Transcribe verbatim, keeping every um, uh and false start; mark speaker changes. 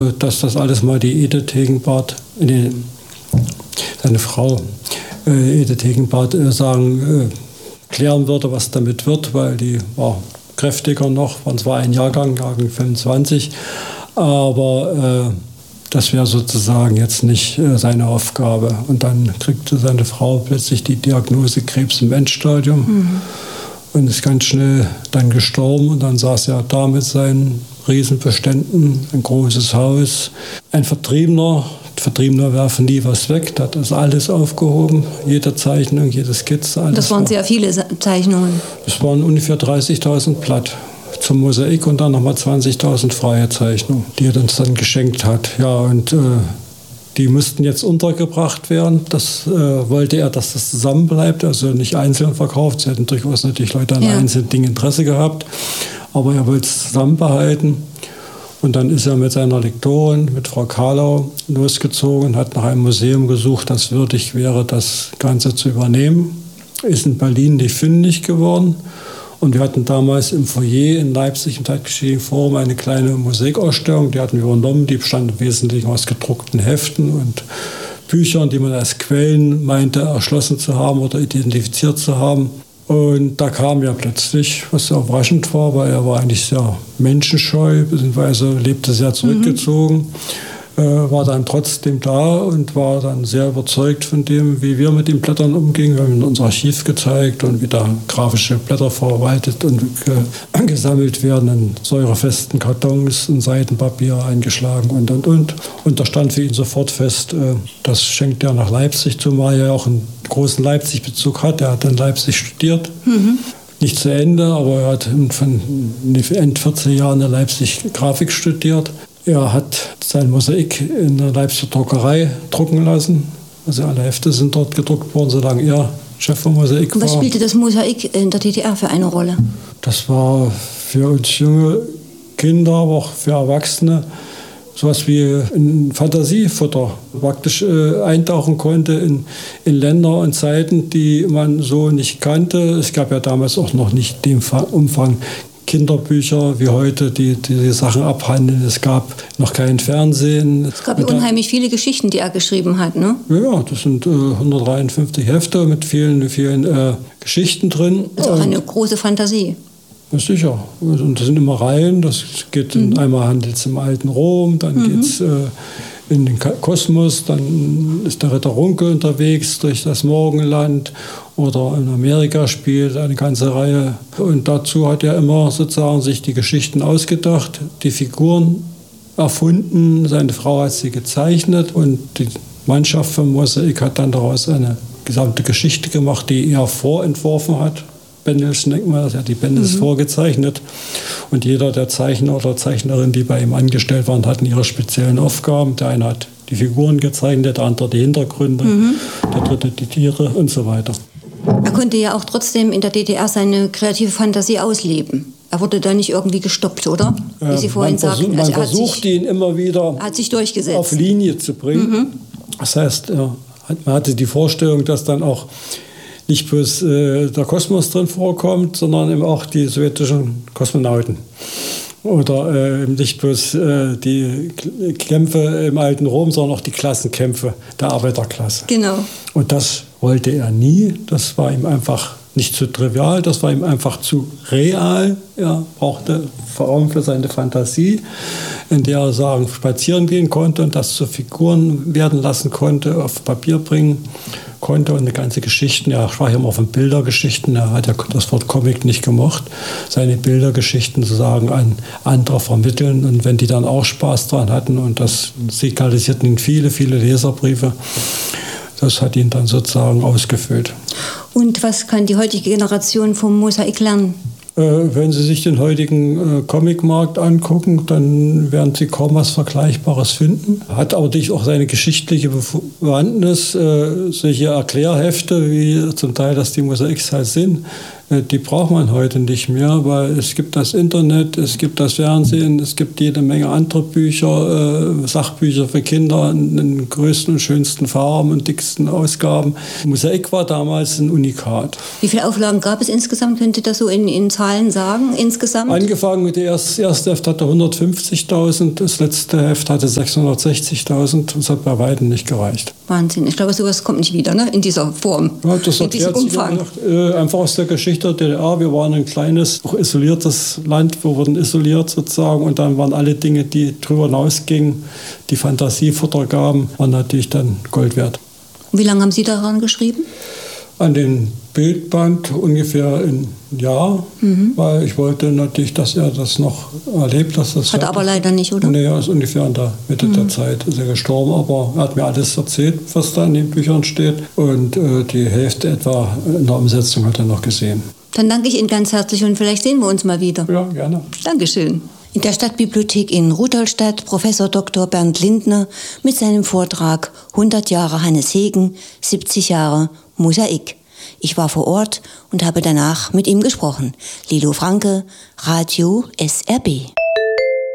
Speaker 1: dass das alles mal die Edith Hegenbarth, nee, seine Frau äh, Edith Hegenbarth äh, sagen, äh, klären würde, was damit wird, weil die war kräftiger noch, waren zwar ein Jahrgang, Jahrgang fünfundzwanzig, aber äh, das wäre sozusagen jetzt nicht äh, seine Aufgabe. Und dann kriegte seine Frau plötzlich die Diagnose Krebs im Endstadium mhm. und ist ganz schnell dann gestorben. Und dann saß er da mit seinen Riesenbeständen, ein großes Haus, ein Vertriebener. Vertriebener werfen nie was weg, da hat das alles aufgehoben, jede Zeichnung, jede Skizze. Alles
Speaker 2: das waren
Speaker 1: war,
Speaker 2: sehr viele Zeichnungen.
Speaker 1: Es waren ungefähr dreißigtausend Blatt zum Mosaik und dann nochmal zwanzigtausend freie Zeichnungen, die er uns dann geschenkt hat. Ja, und äh, die mussten jetzt untergebracht werden. Das äh, wollte er, dass das zusammenbleibt, also nicht einzeln verkauft. Sie hätten durchaus natürlich Leute an ja. einzelnen Dingen Interesse gehabt, aber er wollte es zusammenbehalten. Und dann ist er mit seiner Lektorin, mit Frau Kahlau, losgezogen, hat nach einem Museum gesucht, das würdig wäre, das Ganze zu übernehmen. Ist in Berlin nicht fündig geworden. Und wir hatten damals im Foyer in Leipzig im Zeitgeschichtlichen Forum eine kleine Musikausstellung, die hatten wir übernommen, die bestand im Wesentlichen aus gedruckten Heften und Büchern, die man als Quellen meinte, erschlossen zu haben oder identifiziert zu haben. Und da kam ja plötzlich, was sehr überraschend war, weil er war eigentlich sehr menschenscheu, beziehungsweise lebte sehr zurückgezogen, mhm. äh, war dann trotzdem da und war dann sehr überzeugt von dem, wie wir mit den Blättern umgingen. Wir haben ihm unser Archiv gezeigt und wie da grafische Blätter verwaltet und äh, gesammelt werden in säurefesten Kartons, in Seidenpapier eingeschlagen und, und, und. Und da stand für ihn sofort fest, äh, das schenkt er nach Leipzig, zumal er auch einen großen Leipzig-Bezug hat. Er hat in Leipzig studiert. Mhm. Nicht zu Ende, aber er hat von Ende vierzehn Jahren in Leipzig Grafik studiert. Er hat sein Mosaik in der Leipziger Druckerei drucken lassen. Also alle Hefte sind dort gedruckt worden, solange er Chef vom Mosaik war.
Speaker 2: Was spielte das Mosaik in der D D R für eine Rolle?
Speaker 1: Das war für uns junge Kinder, aber auch für Erwachsene sowas wie ein Fantasiefutter, praktisch äh, eintauchen konnte in, in Länder und Zeiten, die man so nicht kannte. Es gab ja damals auch noch nicht den Umfang Kinderbücher wie heute, die diese Sachen abhandeln. Es gab noch kein Fernsehen.
Speaker 2: Es gab ja unheimlich viele Geschichten, die er geschrieben hat, ne?
Speaker 1: Ja, das sind äh, hundertdreiundfünfzig Hefte mit vielen, vielen äh, Geschichten drin.
Speaker 2: Das ist auch eine große Fantasie.
Speaker 1: Sicher. Und das sind immer Reihen. Das geht mhm. einmal handelt es im alten Rom, dann mhm. geht es äh, in den Kosmos, dann ist der Ritter Runke unterwegs durch das Morgenland oder in Amerika spielt eine ganze Reihe. Und dazu hat er immer sozusagen sich die Geschichten ausgedacht, die Figuren erfunden, seine Frau hat sie gezeichnet und die Mannschaft vom Mosaik hat dann daraus eine gesamte Geschichte gemacht, die er vorentworfen hat. Bendels, denkt man, er hat die Bendels mhm. vorgezeichnet. Und jeder der Zeichner oder Zeichnerin, die bei ihm angestellt waren, hatten ihre speziellen Aufgaben. Der eine hat die Figuren gezeichnet, der andere die Hintergründe, mhm. der dritte die Tiere und so weiter.
Speaker 2: Er konnte ja auch trotzdem in der D D R seine kreative Fantasie ausleben. Er wurde da nicht irgendwie gestoppt, oder? Wie Sie vorhin
Speaker 1: man
Speaker 2: sagten.
Speaker 1: Man
Speaker 2: also
Speaker 1: versucht,
Speaker 2: sich,
Speaker 1: ihn immer wieder
Speaker 2: hat sich durchgesetzt.
Speaker 1: auf Linie zu bringen. Mhm. Das heißt, er, man hatte die Vorstellung, dass dann auch nicht bloß äh, der Kosmos drin vorkommt, sondern eben auch die sowjetischen Kosmonauten. Oder äh, nicht bloß äh, die Kämpfe im alten Rom, sondern auch die Klassenkämpfe der Arbeiterklasse.
Speaker 2: Genau.
Speaker 1: Und das wollte er nie. Das war ihm einfach nicht zu trivial, das war ihm einfach zu real. Er brauchte Raum für seine Fantasie, in der er sagen, spazieren gehen konnte und das zu Figuren werden lassen konnte, auf Papier bringen konnte und eine ganze Geschichten. Er sprach ja immer von Bildergeschichten. Er hat ja das Wort Comic nicht gemocht. Seine Bildergeschichten sozusagen an andere vermitteln und wenn die dann auch Spaß dran hatten und das signalisierten ihn viele, viele Leserbriefe, das hat ihn dann sozusagen ausgefüllt.
Speaker 2: Und was kann die heutige Generation vom Mosaik lernen?
Speaker 1: Äh, wenn Sie sich den heutigen äh, Comicmarkt angucken, dann werden Sie kaum was Vergleichbares finden. Hat aber natürlich auch seine geschichtliche Bewandtnis. Äh, solche Erklärhefte, wie zum Teil das die Mosaiks halt sind, die braucht man heute nicht mehr, weil es gibt das Internet, es gibt das Fernsehen, es gibt jede Menge andere Bücher, äh, Sachbücher für Kinder in den größten und schönsten Farben und dicksten Ausgaben. Mosaik war damals ein Unikat.
Speaker 2: Wie viele Auflagen gab es insgesamt? Könnt ihr das so in, in Zahlen sagen, insgesamt?
Speaker 1: Angefangen mit der erste, erste Heft hatte hundertfünfzigtausend, das letzte Heft hatte sechshundertsechzigtausend. Das hat bei weitem nicht gereicht.
Speaker 2: Wahnsinn. Ich glaube, sowas kommt nicht wieder, ne? In dieser Form,
Speaker 1: ja, das
Speaker 2: in diesem Umfang.
Speaker 1: Sich, äh, einfach aus der Geschichte der D D R. Wir waren ein kleines, auch isoliertes Land. Wir wurden isoliert sozusagen. Und dann waren alle Dinge, die drüber hinausgingen, die Fantasiefutter gaben, waren natürlich dann Gold wert.
Speaker 2: Und wie lange haben Sie daran geschrieben?
Speaker 1: An den Bildband ungefähr ein Jahr, mhm. weil ich wollte natürlich, dass er das noch erlebt. Dass das
Speaker 2: hat er aber leider nicht, oder?
Speaker 1: Nee, er ist ungefähr in der Mitte mhm. der Zeit ist er gestorben, aber er hat mir alles erzählt, was da in den Büchern steht, und äh, die Hälfte etwa in der Umsetzung hat er noch gesehen.
Speaker 2: Dann danke ich Ihnen ganz herzlich und vielleicht sehen wir uns mal wieder.
Speaker 1: Ja, gerne.
Speaker 2: Dankeschön. In der Stadtbibliothek in Rudolstadt Professor Doktor Bernd Lindner mit seinem Vortrag hundert Jahre Hannes Hegen, siebzig Jahre Mosaik. Ich war vor Ort und habe danach mit ihm gesprochen. Lilo Franke, Radio S R B.